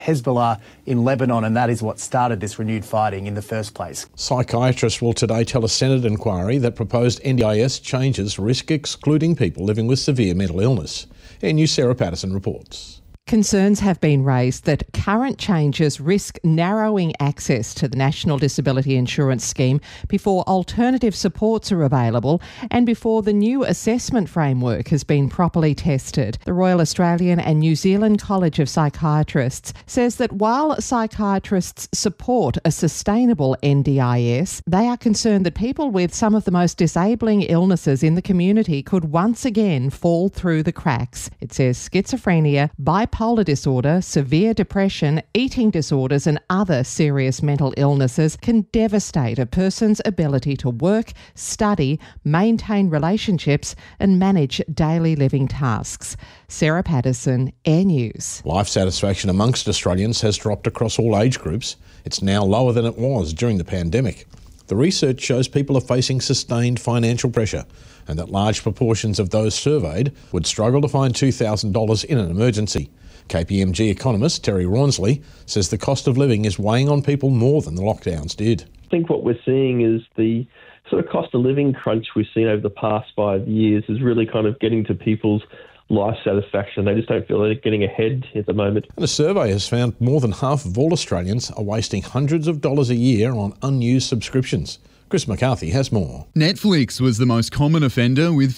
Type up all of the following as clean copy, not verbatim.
Hezbollah in Lebanon, and that is what started this renewed fighting in the first place. Psychiatrists will today tell a Senate inquiry that proposed NDIS changes risk excluding people living with severe mental illness. NU's Sarah Patterson reports. Concerns have been raised that current changes risk narrowing access to the National Disability Insurance Scheme before alternative supports are available and before the new assessment framework has been properly tested. The Royal Australian and New Zealand College of Psychiatrists says that while psychiatrists support a sustainable NDIS, they are concerned that people with some of the most disabling illnesses in the community could once again fall through the cracks. It says schizophrenia, bipolar disorder, severe depression, eating disorders and other serious mental illnesses can devastate a person's ability to work, study, maintain relationships and manage daily living tasks. Sarah Patterson, Air News. Life satisfaction amongst Australians has dropped across all age groups. It's now lower than it was during the pandemic. The research shows people are facing sustained financial pressure and that large proportions of those surveyed would struggle to find $2,000 in an emergency. KPMG economist Terry Rawnsley says the cost of living is weighing on people more than the lockdowns did. I think what we're seeing is the sort of cost of living crunch we've seen over the past 5 years is really kind of getting to people's life satisfaction. They just don't feel they're getting ahead at the moment. And a survey has found more than half of all Australians are wasting hundreds of dollars a year on unused subscriptions. Chris McCarthy has more. Netflix was the most common offender, with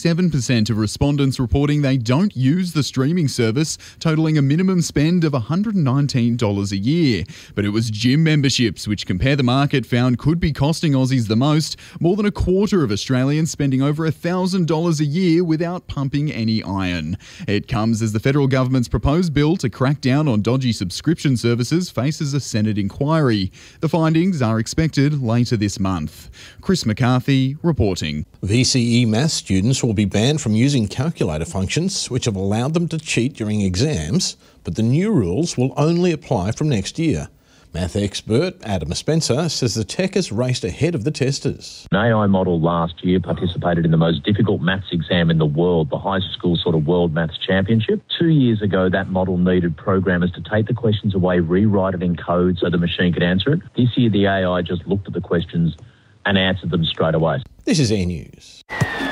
57% of respondents reporting they don't use the streaming service, totalling a minimum spend of $119 a year. But it was gym memberships, which Compare the Market found could be costing Aussies the most, more than a quarter of Australians spending over $1,000 a year without pumping any iron. It comes as the federal government's proposed bill to crack down on dodgy subscription services faces a Senate inquiry. The findings are expected later this month. Chris McCarthy reporting. VCE maths students will be banned from using calculator functions which have allowed them to cheat during exams, but the new rules will only apply from next year. Math expert Adam Spencer says the tech has raced ahead of the testers. An AI model last year participated in the most difficult maths exam in the world, the high school sort of World Maths Championship. 2 years ago, that model needed programmers to take the questions away, rewrite it in code so the machine could answer it. This year, the AI just looked at the questions and answered them straight away. This is Air News.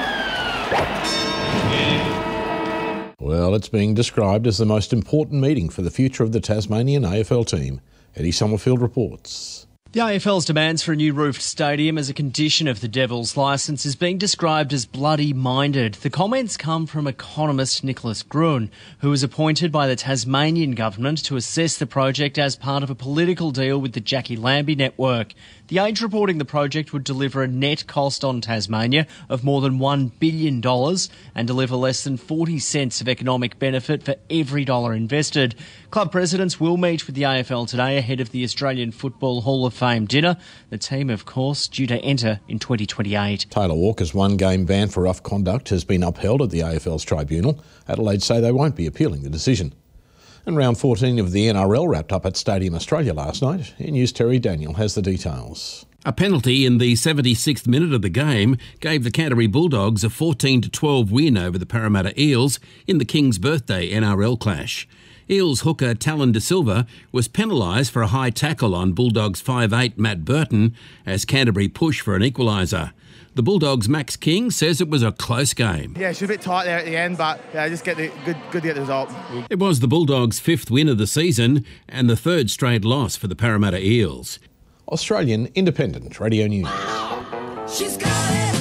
Well, it's being described as the most important meeting for the future of the Tasmanian AFL team. Eddie Summerfield reports. The AFL's demands for a new roofed stadium as a condition of the Devils' licence is being described as bloody-minded. The comments come from economist Nicholas Gruen, who was appointed by the Tasmanian government to assess the project as part of a political deal with the Jackie Lambie network. The Age reporting the project would deliver a net cost on Tasmania of more than $1 billion and deliver less than 40 cents of economic benefit for every dollar invested. Club presidents will meet with the AFL today ahead of the Australian Football Hall of Fame dinner. The team, of course, due to enter in 2028. Taylor Walker's one-game ban for rough conduct has been upheld at the AFL's tribunal. Adelaide say they won't be appealing the decision. And round 14 of the NRL wrapped up at Stadium Australia last night. News Terry Daniel has the details. A penalty in the 76th minute of the game gave the Canterbury Bulldogs a 14-12 win over the Parramatta Eels in the King's Birthday NRL clash. Eels hooker Talon De Silva was penalised for a high tackle on Bulldogs 5'8" Matt Burton as Canterbury pushed for an equaliser. The Bulldogs' Max King says it was a close game. Yeah, she was a bit tight there at the end, but just good to get the result. It was the Bulldogs' 5th win of the season and the 3rd straight loss for the Parramatta Eels. Australian Independent Radio News. She's got it.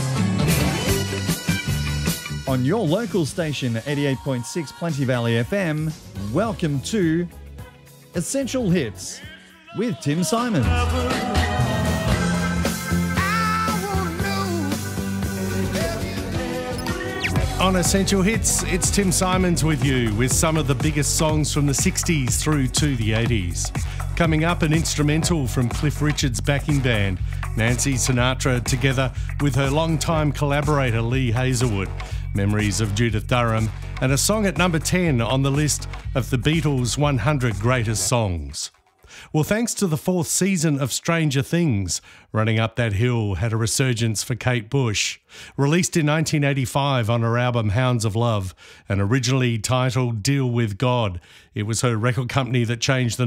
On your local station, 88.6 Plenty Valley FM, welcome to Essential Hits with Tim Simons. On Essential Hits, it's Tim Simons with you with some of the biggest songs from the 60s through to the 80s. Coming up, an instrumental from Cliff Richard's backing band, Nancy Sinatra, together with her longtime collaborator Lee Hazelwood, memories of Judith Durham, and a song at number 10 on the list of the Beatles' 100 greatest songs. Well, thanks to the 4th season of Stranger Things, Running Up That Hill had a resurgence for Kate Bush. Released in 1985 on her album Hounds of Love and originally titled Deal with God, it was her record company that changed the